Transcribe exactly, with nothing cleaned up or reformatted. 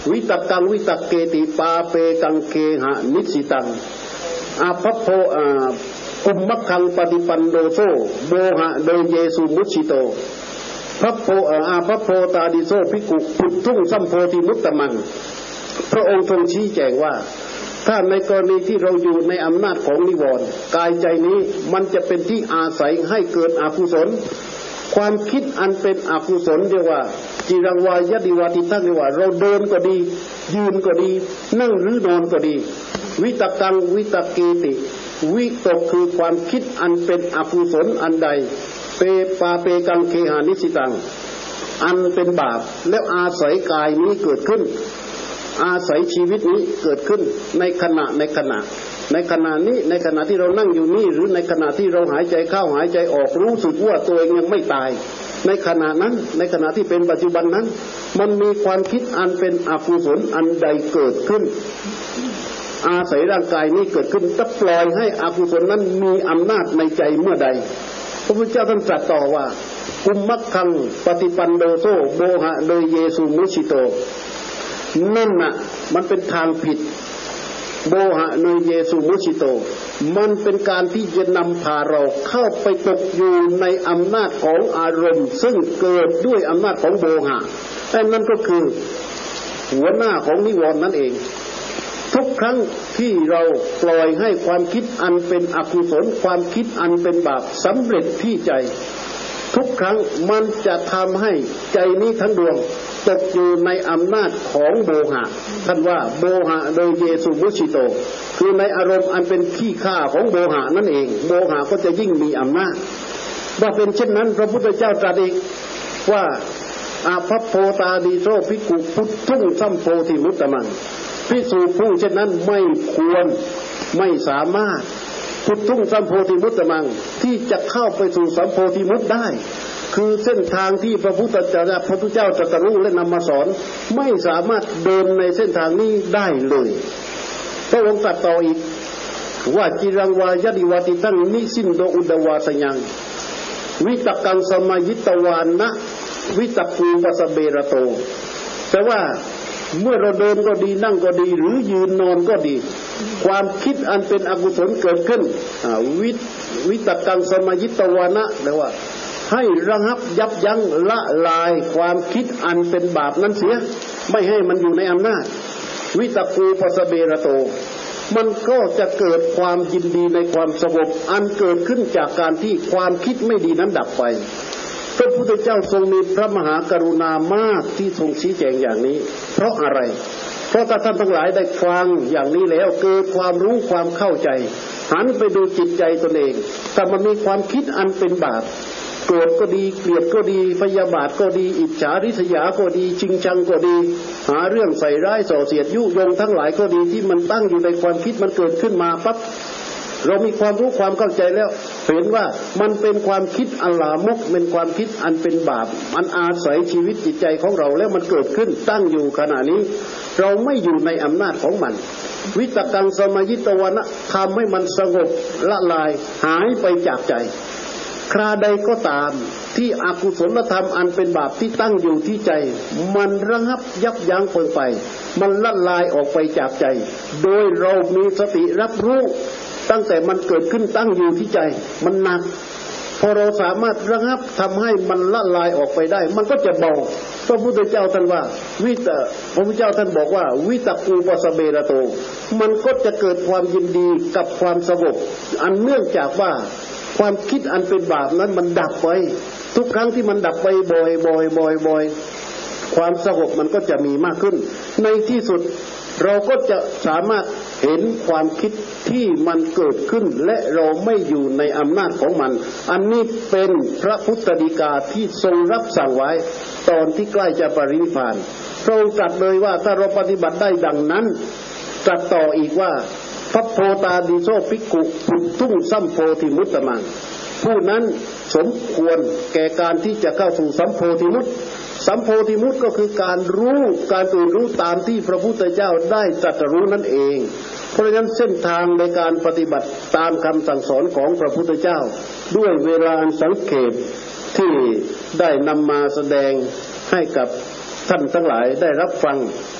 วิตกังวิตเกติปาเปกังเคหะนิสิตังอาภัพโพอาอุมมัคคังปฏิปันโดโซโบหะโดยเยซูมุชิโตพัพโพอาภัพโพตาดิโซภิกขุพุทธุงสัมโพธิมุตตมังพระองค์ทรงชี้แจงว่าถ้าในกรณีที่เราอยู่ในอำนาจของนิวรณ์กายใจนี้มันจะเป็นที่อาศัยให้เกิดอกุศลความคิดอันเป็นอกุศลเรียกว่าจิรังวายดิวาติทักเรียกว่าเราเดินก็ดียืนก็ดีนั่งหรือนอนก็ดีวิตกังวิตเกติวิตกคือความคิดอันเป็นอกุศลอันใดเปปาเปกังเคหานิสิตังอันเป็นบาปแล้วอาศัยกายนี้เกิดขึ้นอาศัยชีวิตนี้เกิดขึ้นในขณะในขณะในขณะนี้ในขณะที่เรานั่งอยู่นี่หรือในขณะที่เราหายใจเข้าหายใจออกรู้สึกว่าตัวเองยังไม่ตายในขณะนั้นในขณะที่เป็นปัจจุบันนั้นมันมีความคิดอันเป็นอกุศลอันใดเกิดขึ้นอาศัยร่างกายนี้เกิดขึ้นถ้าปล่อยให้อกุศลนั้นมีอำนาจในใจเมื่อใดพระพุทธเจ้าท่านตรัสต่อว่าอุมมัคคังปฏิปันโดโซโบหะโดยเยซูมุชิโตนั่นน่ะมันเป็นทางผิดโบหะโดยเยซูมุชิโตมันเป็นการที่จะนำพาเราเข้าไปตกอยู่ในอำนาจของอารมณ์ซึ่งเกิดด้วยอำนาจของโบหะแต่นั่นก็คือหัวหน้าของนิวรณ์นั่นเองทุกครั้งที่เราปล่อยให้ความคิดอันเป็นอกุศลความคิดอันเป็นบาปสำเร็จที่ใจทุกครั้งมันจะทำให้ใจนี้ทั้งดวงตกอยู่ในอำนาจของโบหะท่านว่าโบหะโดยเยซูมุชิโตคือในอารมณ์อันเป็นขี้ข้าของโบหะนั่นเองโบหะก็จะยิ่งมีอำนาจว่าเป็นเช่นนั้นพระพุทธเจ้าตรัสอีกว่าอาภัพโพตาดิโซภิกขุพุทธุงสัมโพธิมุตตมังภิกษุผู้เช่นนั้นไม่ควรไม่สามารถพุทธุงสัมโพธิมุตตมังที่จะเข้าไปสู่สัมโพธิมุตได้คือเส้นทางที่พระพุทธเจ้าพระพุทธเจ้าตรัสรู้และนำมาสอนไม่สามารถเดินในเส้นทางนี้ได้เลยพระองค์ตรัสต่ออีกว่าจิรังวายดิวาติตังนิสินโดอุดวาสยังวิตกังสมายิตวานะวิตกูปสเบระโตแต่ว่าเมื่อเราเดินก็ดีนั่งก็ดีหรือยืนนอนก็ดีความคิดอันเป็นอกุศลเกิดขึ้นวิวิตกังสมายิตวานะแปลว่าให้ระงับยับยั้งละลายความคิดอันเป็นบาปนั้นเสียไม่ให้มันอยู่ในอำนาจวิตกูปสเบระโตมันก็จะเกิดความยินดีในความสงบอันเกิดขึ้นจากการที่ความคิดไม่ดีนั้นดับไปพระพุทธเจ้าทรงมีพระมหากรุณามากที่ทรงชี้แจงอย่างนี้เพราะอะไรเพราะถ้าท่านทั้งหลายได้ฟังอย่างนี้แล้วเกิดความรู้ความเข้าใจหันไปดูจิตใจตนเองถ้ามันมีความคิดอันเป็นบาปโกรธก็ดีเกลียดก็ดีพยาบาทก็ดีอิจฉาริษยาก็ดีชิงชังก็ดีหาเรื่องใส่ร้ายส่อเสียดยุยงทั้งหลายก็ดีที่มันตั้งอยู่ในความคิดมันเกิดขึ้นมาปั๊บเรามีความรู้ความเข้าใจแล้วเห็นว่ามันเป็นความคิดอันลามกเป็นความคิดอันเป็นบาปมันอาศัยชีวิตจิตใจของเราแล้วมันเกิดขึ้นตั้งอยู่ขณะนี้เราไม่อยู่ในอำนาจของมันวิตกังสมายิตวานะทำให้มันสงบละลายหายไปจากใจคราใดก็ตามที่อกุศลธรรมอันเป็นบาปที่ตั้งอยู่ที่ใจมันระงับยับยั้งไปไปมันละลายออกไปจากใจโดยเรามีสติรับรู้ตั้งแต่มันเกิดขึ้นตั้งอยู่ที่ใจมันหนักพอเราสามารถระงับทำให้มันละลายออกไปได้มันก็จะเบาพระพุทธเจ้าท่านว่าวิตะพระพุทธเจ้าท่านบอกว่าวิตกูปสเบระโตมันก็จะเกิดความยินดีกับความสงบอันเนื่องจากว่าความคิดอันเป็นบาปนั้นมันดับไปทุกครั้งที่มันดับไปบ่อยบ่อยบ่อยบ่อยความสงบมันก็จะมีมากขึ้นในที่สุดเราก็จะสามารถเห็นความคิดที่มันเกิดขึ้นและเราไม่อยู่ในอำนาจของมันอันนี้เป็นพระพุทธฎีกาที่ทรงรับสั่งไว้ตอนที่ใกล้จะปรินิพพานพระองค์ตรัสเลยว่าถ้าเราปฏิบัติได้ดังนั้นตรัสต่ออีกว่าพัพโพตาดิโซภิกขุพุทธุงสัมโพธิมุตตมังผู้นั้นสมควรแก่การที่จะเข้าสู่สัมโพธิมุตสัมโพธิมุตก็คือการรู้การตื่นรู้ตามที่พระพุทธเจ้าได้ตรัสรู้นั่นเองเพราะฉะนั้นเส้นทางในการปฏิบัติตามคำสั่งสอนของพระพุทธเจ้าด้วยเวลาสังเขปที่ได้นำมาแสดงให้กับท่านทั้งหลายได้รับฟัง